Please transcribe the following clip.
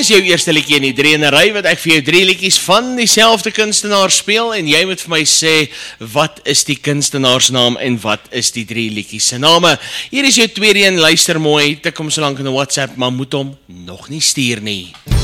is jou eerste liedjie in die 3 in 'n ry wat ek vir jou 3 liedjies van dieselfde kunstenaar speel en jy moet vir my sê wat is die kunstenaarsnaam en wat is die 3 liedjies se name. Hier is jou tweede een, luister mooi, tik hom so lank in 'n WhatsApp, maar moet hom nog nie stuur nie.